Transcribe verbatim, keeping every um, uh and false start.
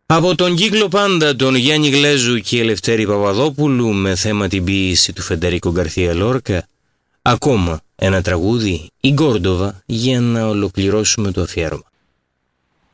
Από τον κύκλο πάντα τον Γιάννη Γλέζου και Ελευθέρη Παπαδόπουλου με θέμα την ποίηση του Φεντερίκο Γκαρθία Λόρκα, ακόμα ένα τραγούδι, η Γκόρντοβα, για να ολοκληρώσουμε το αφιέρωμα.